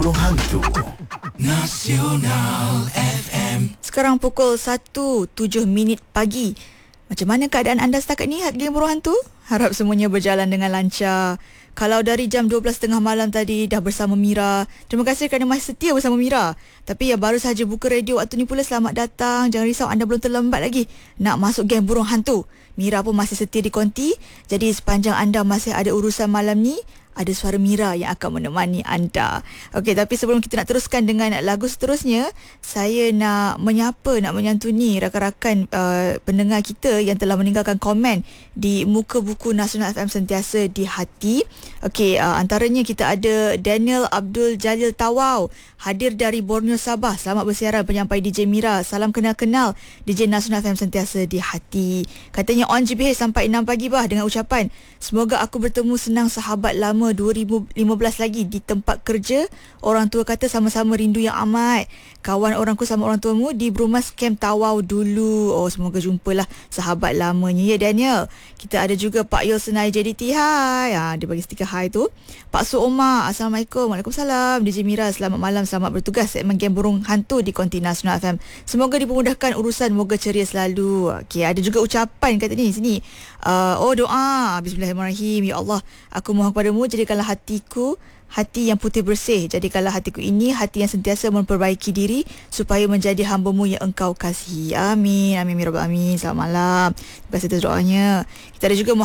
burung hantu. Nasional FM. Sekarang pukul 1.07 pagi. Macam mana keadaan anda setakat ni, geng burung hantu? Harap semuanya berjalan dengan lancar. Kalau dari jam 12.30 malam tadi dah bersama Mira, terima kasih kerana masih setia bersama Mira. Tapi yang baru sahaja buka radio waktu ni pula, selamat datang. Jangan risau, anda belum terlambat lagi nak masuk geng burung hantu. Mira pun masih setia di konti. Jadi sepanjang anda masih ada urusan malam ni, ada suara Mira yang akan menemani anda. Okey, tapi sebelum kita nak teruskan dengan lagu seterusnya, saya nak menyantuni rakan-rakan pendengar kita yang telah meninggalkan komen di muka buku Nasional FM Sentiasa di Hati. Okey, antaranya kita ada Daniel Abdul Jalil Tawau, hadir dari Borneo, Sabah. Selamat bersiaran penyampai DJ Mira. Salam kenal-kenal DJ Nasional FM Sentiasa di Hati. Katanya on GBH sampai 6 pagi bah, dengan ucapan semoga aku bertemu senang sahabat lama 2015 lagi di tempat kerja. Orang tua kata sama-sama rindu yang amat. Kawan orangku sama orang tuamu di Brumas Camp Tawau dulu. Oh, semoga jumpalah sahabat lamanya. Ya, Daniel. Kita ada juga Pak Yul Senai JDT. Hai. Dia bagi stiker hai tu. Pak Su Omar. Assalamualaikum. Waalaikumsalam. DJ Mira, selamat malam. Selamat bertugas segmen Geng Burung Hantu di Konti Nasional FM. Semoga dipermudahkan urusan. Moga ceria selalu. Okey, ada juga ucapan kata ni sini. Doa. Bismillahirrahmanirrahim. Ya Allah, aku mohon kepadamu, jadikanlah hatiku hati yang putih bersih. Jadikanlah hatiku ini hati yang sentiasa memperbaiki diri supaya menjadi hamba-Mu yang Engkau kasihi. Amin. Amin ya rabbal alamin. Selamat malam. Terima kasih atas doanya. Kita ada juga